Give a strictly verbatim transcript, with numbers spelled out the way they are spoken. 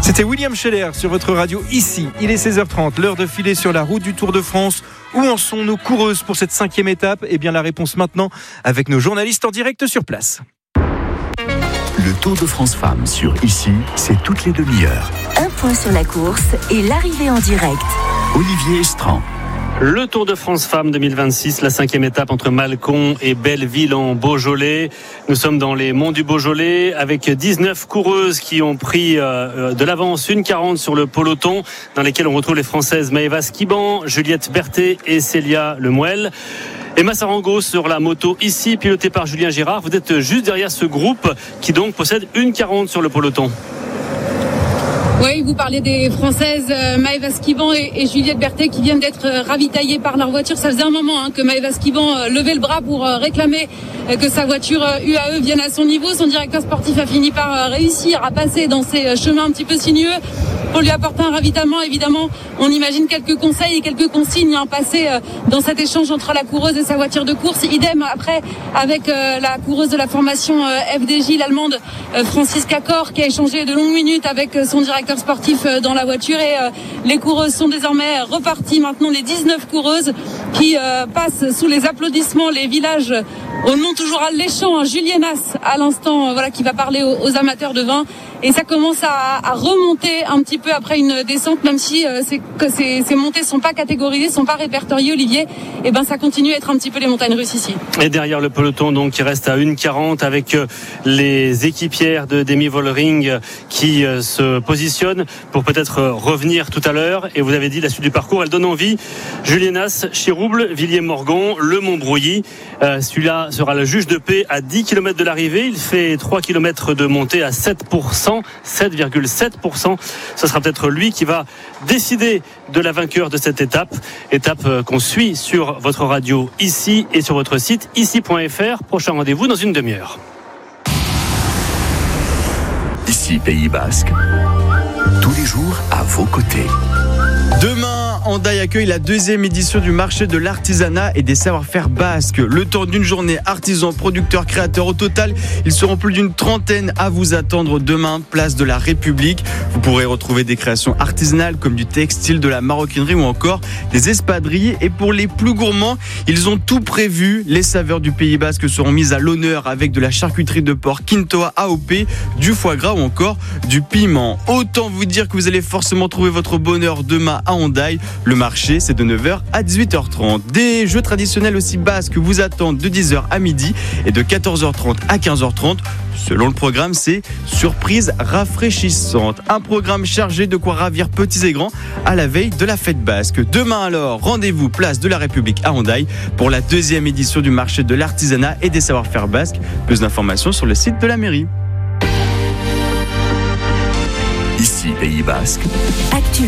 C'était William Scheller sur votre radio ici. Il est seize heures trente, l'heure de filer sur la route du Tour de France. Où en sont nos coureuses pour cette cinquième étape ? Eh bien la réponse maintenant avec nos journalistes en direct sur place. Le Tour de France Femmes sur Ici, c'est toutes les demi-heures. Un point sur la course et l'arrivée en direct. Olivier Estran. Le Tour de France Femmes deux mille vingt-six, la cinquième étape entre Mâcon et Belleville en Beaujolais. Nous sommes dans les monts du Beaujolais avec dix-neuf coureuses qui ont pris euh, de l'avance, une quarante sur le peloton, dans lesquelles on retrouve les Françaises Maëva Skiban, Juliette Berthet et Célia Lemuel. Emma Sarango sur la moto ici, pilotée par Julien Girard. Vous êtes juste derrière ce groupe qui donc possède une quarante sur le peloton. Oui, vous parlez des Françaises euh, Maëva Skiban et, et Juliette Berthet qui viennent d'être euh, ravitaillées par leur voiture. Ça faisait un moment hein, que Maëva Skiban euh, levait le bras pour euh, réclamer euh, que sa voiture euh, U A E vienne à son niveau. Son directeur sportif a fini par euh, réussir à passer dans ces euh, chemins un petit peu sinueux pour lui apporter un ravitaillement. Évidemment, on imagine quelques conseils et quelques consignes hein, passées euh, dans cet échange entre la coureuse et sa voiture de course. Idem après avec euh, la coureuse de la formation euh, F D J, l'allemande euh, Franziska Kor, qui a échangé de longues minutes avec euh, son directeur sportif dans la voiture et euh, les coureuses sont désormais reparties. Maintenant les dix-neuf coureuses qui euh, passent sous les applaudissements les villages au nom toujours alléchant, hein, Julienas à l'instant euh, voilà, qui va parler aux, aux amateurs de vin et ça commence à, à remonter un petit peu après une descente, même si euh, c'est, que ces, ces montées ne sont pas catégorisées, ne sont pas répertoriées, Olivier, et ben ça continue à être un petit peu les montagnes russes ici. Et derrière le peloton donc qui reste à une quarante avec euh, les équipières de Demi Vollering qui euh, se positionnent pour peut-être euh, revenir tout à l'heure. Et vous avez dit la suite du parcours, elle donne envie. Julienas, Chirouble, Villiers-Morgon, Le Montbrouilly. Euh, celui-là sera le juge de paix à dix kilomètres de l'arrivée. Il fait trois kilomètres de montée à sept pour cent, sept virgule sept pour cent. Ce sera peut-être lui qui va décider de la vainqueur de cette étape. Étape qu'on suit sur votre radio ici et sur votre site ici point f r. Prochain rendez-vous dans une demi-heure. Ici, Pays Basque, tous les jours à vos côtés. Demain, Hendaye accueille la deuxième édition du marché de l'artisanat et des savoir-faire basques. Le temps d'une journée artisans, producteurs, créateurs. Au total, ils seront plus d'une trentaine à vous attendre demain, place de la République. Vous pourrez retrouver des créations artisanales comme du textile, de la maroquinerie ou encore des espadrilles. Et pour les plus gourmands, ils ont tout prévu. Les saveurs du Pays Basque seront mises à l'honneur avec de la charcuterie de porc Quintoa A O P, du foie gras ou encore du piment. Autant vous dire que vous allez forcément trouver votre bonheur demain à Hendaye. Le marché, c'est de neuf heures à dix-huit heures trente. Des jeux traditionnels aussi basques vous attendent de dix heures à midi et de quatorze heures trente à quinze heures trente. Selon le programme, c'est surprise rafraîchissante. Un programme chargé de quoi ravir petits et grands à la veille de la fête basque. Demain alors, rendez-vous place de la République à Hendaye pour la deuxième édition du marché de l'artisanat et des savoir-faire basques. Plus d'informations sur le site de la mairie. Ici, Pays Basque. Actu.